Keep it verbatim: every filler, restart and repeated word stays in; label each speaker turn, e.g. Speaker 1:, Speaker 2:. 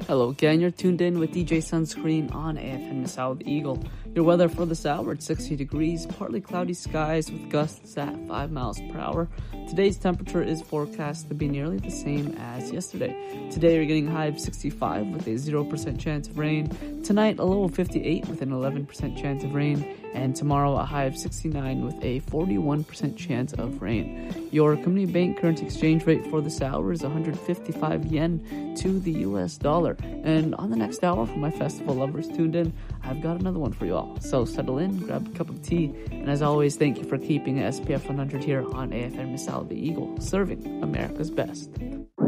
Speaker 1: Hello again, you're tuned in with D J Sunscreen on A F M Missoula the Eagle. Your weather for this hour at sixty degrees, partly cloudy skies with gusts at five miles per hour. Today's temperature is forecast to be nearly the same as yesterday. Today you're getting a high of sixty-five with a zero percent chance of rain. Tonight a low of fifty-eight with an eleven percent chance of rain. And tomorrow a high of sixty-nine with a forty-one percent chance of rain. Your Community Bank current exchange rate for this hour is one hundred fifty-five yen to the U S dollar. And on the next hour, for my festival lovers tuned in, I've got another one for you all. So settle in, grab a cup of tea, and as always, thank you for keeping S P F one hundred here on A F M Missoula the Eagle, serving America's best.